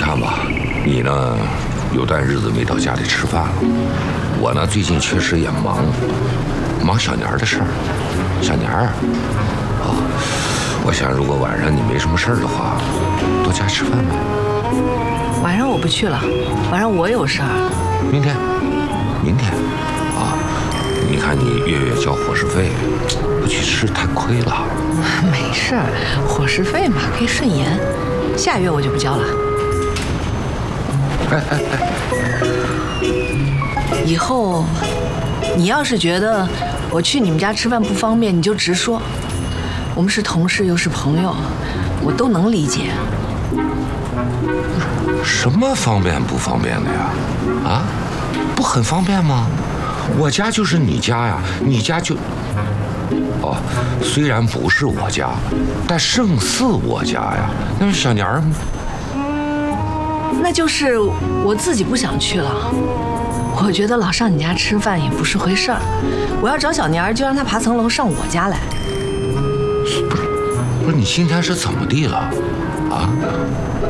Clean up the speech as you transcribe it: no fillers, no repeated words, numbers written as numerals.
看吧，你呢，有段日子没到家里吃饭了。我呢，最近确实也忙小年儿的事儿。小年儿，我想如果晚上你没什么事儿的话，到家吃饭吧。 晚上我不去了，晚上我有事儿。 明天啊，你看你月交伙食费，不去吃太亏了。 没事儿，伙食费嘛可以顺延，下月我就不交了。以后你要是觉得我去你们家吃饭不方便，你就直说。我们是同事又是朋友，我都能理解。 什么方便不方便的呀？啊，不很方便吗？我家就是你家呀，你家就……哦，虽然不是我家，但胜似我家呀。那么小年儿， 那就是我自己不想去了。我觉得老上你家吃饭也不是回事儿。我要找小年儿，就让他爬层楼上我家来。 不是，你今天是怎么地了？啊？